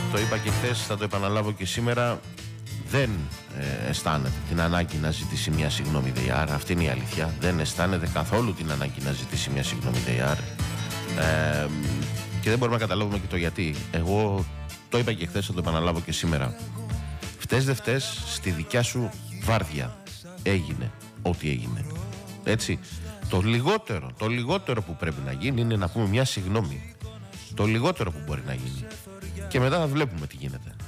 Το είπα και χθες, θα το επαναλάβω και σήμερα. Δεν αισθάνεται την ανάγκη να ζητήσει μια συγγνώμη ΔΕΙΑΡ. Αυτή είναι η αλήθεια. Δεν αισθάνεται καθόλου την ανάγκη να ζητήσει μια συγγνώμη ΔΕΙΑΡ. Και δεν μπορούμε να καταλάβουμε και το γιατί. Εγώ το είπα και χθες, θα το επαναλάβω και σήμερα. Φταίς δεν φταίς, στη δικιά σου βάρδια έγινε ό,τι έγινε. Έτσι. Το λιγότερο που πρέπει να γίνει είναι να πούμε μια συγγνώμη. Το λιγότερο που μπορεί να γίνει. Και μετά θα βλέπουμε τι γίνεται.